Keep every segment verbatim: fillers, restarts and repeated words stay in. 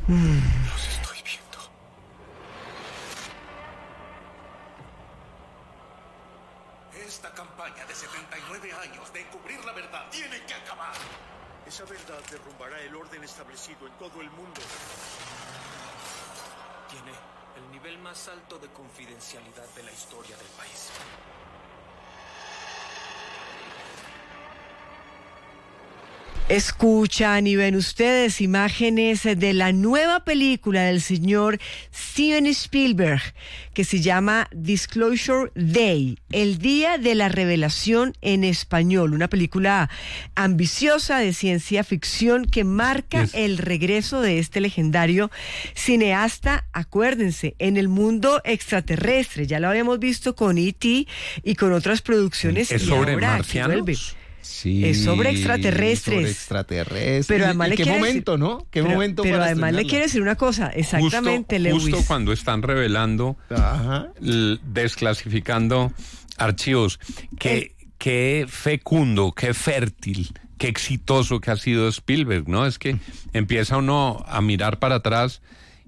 Mm. Los estoy viendo. Esta campaña de setenta y nueve años de encubrir la verdad tiene que acabar. Esa verdad derrumbará el orden establecido en todo el mundo. Tiene el nivel más alto de confidencialidad de la historia del país. Escuchan y ven ustedes imágenes de la nueva película del señor Steven Spielberg, que se llama Disclosure Day, el día de la revelación en español, una película ambiciosa de ciencia ficción que marca Es... el regreso de este legendario cineasta, acuérdense, en el mundo extraterrestre. Ya lo habíamos visto con E T y con otras producciones. Es y sobre ahora marcianos. Sí, es sobre extraterrestres. Sobre extraterrestres. Pero además ¿Y le qué quiere momento, decir, ¿no? ¿Qué pero, momento pero para además le estrenarla? quiere decir una cosa, exactamente, justo, Lewis. justo cuando están revelando, Ajá. l- desclasificando archivos. Qué, qué fecundo, qué fértil, qué exitoso que ha sido Spielberg, ¿no? Es que empieza uno a mirar para atrás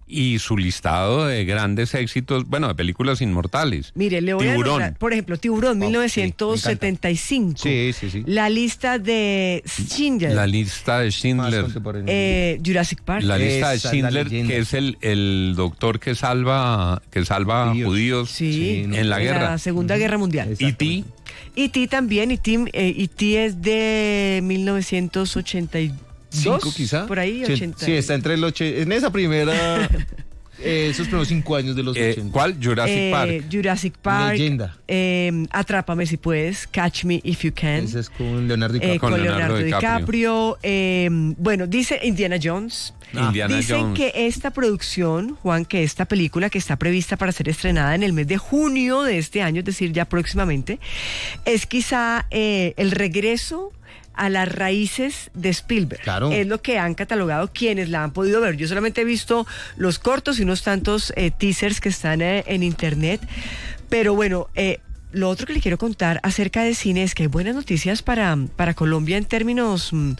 y su listado de grandes éxitos, bueno, de películas inmortales. Mire, le voy Tiburón. a nombrar, por ejemplo, Tiburón, Oh, mil novecientos setenta y cinco. Sí, sí, sí. La lista de Schindler. La lista de Más Schindler. contemporáneo. eh, Jurassic Park. La lista de Esa es la Schindler, leyenda. que es el, el doctor que salva que salva Judíos. judíos Sí, Sí, no, en la guerra. la Segunda Guerra Mundial. Exacto. E T E T también, E T eh, E T es de mil novecientos ochenta y dos. ¿Cinco quizá? Por ahí, Sí, ochenta. sí, está entre el oche... En esa primera... eh, esos primeros cinco años de los Eh, ochenta. ¿Cuál? Jurassic Eh, Park. Jurassic Park. Leyenda. eh, Atrápame si puedes. Catch Me If You Can. Ese es con Leonardo eh, DiCaprio. con Con Leonardo, Leonardo DiCaprio. eh, bueno, dice Indiana Jones. Indiana Dicen Jones. que esta producción, Juan, que esta película que está prevista para ser estrenada en el mes de junio de este año, es decir, ya próximamente, es quizá eh, el regreso a las raíces de Spielberg. Claro. Es lo que han catalogado quienes la han podido ver. Yo solamente he visto los cortos y unos tantos eh, teasers que están eh, en internet. Pero bueno, eh, lo otro que le quiero contar acerca de cine es que hay buenas noticias para, para Colombia en términos mm,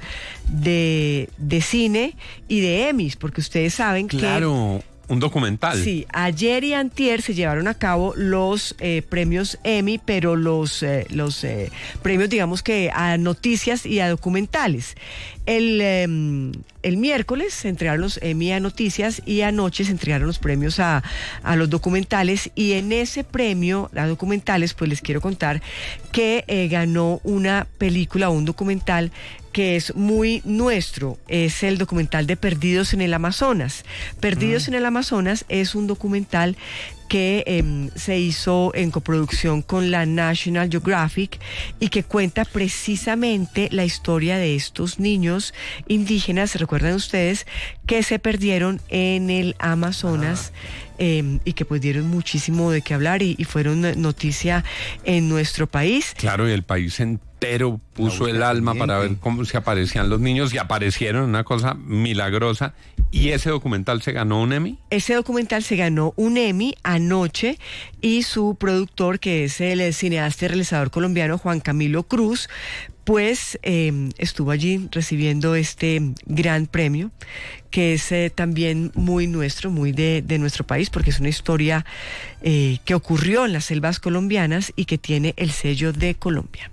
de, de cine y de Emmys, porque ustedes saben que... Claro, un documental. Sí, ayer y antier se llevaron a cabo los eh, premios Emmy, pero los, eh, los eh, premios, digamos que a noticias y a documentales. El, eh, el miércoles se entregaron los Emmy a noticias y anoche se entregaron los premios a, a los documentales, y en ese premio a documentales pues les quiero contar que eh, ganó una película o un documental que es muy nuestro, es el documental de Perdidos en el Amazonas. Perdidos mm. en el Amazonas es un documental que eh, se hizo en coproducción con la National Geographic y que cuenta precisamente la historia de estos niños indígenas, recuerdan ustedes, que se perdieron en el Amazonas. Ah. Eh, y que pues dieron muchísimo de qué hablar y, y fueron noticia en nuestro país. Claro, y el país entero puso el alma para ver cómo se aparecían los niños, y aparecieron, una cosa milagrosa. ¿Y ese documental se ganó un Emmy? Ese documental se ganó un Emmy anoche, y su productor, que es el cineasta y realizador colombiano Juan Camilo Cruz, pues eh, estuvo allí recibiendo este gran premio, que es eh, también muy nuestro, muy de, de nuestro país, porque es una historia eh, que ocurrió en las selvas colombianas y que tiene el sello de Colombia.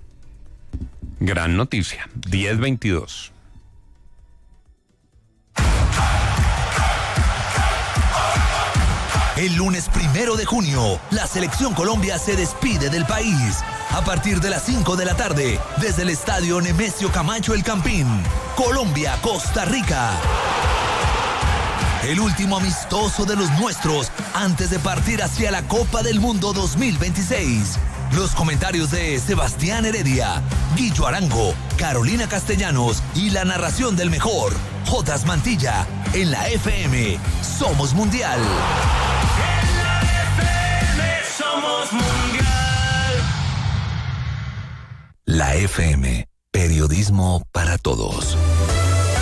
Gran noticia, diez veintidós. El lunes primero de junio, la Selección Colombia se despide del país. A partir de las cinco de la tarde, desde el Estadio Nemesio Camacho El Campín, Colombia, Costa Rica. El último amistoso de los nuestros antes de partir hacia la Copa del Mundo dos mil veintiséis. Los comentarios de Sebastián Heredia, Guillo Arango, Carolina Castellanos y la narración del mejor, Jotas Mantilla, en la F M. Somos Mundial. En la F M somos Mundial. La F M, periodismo para todos.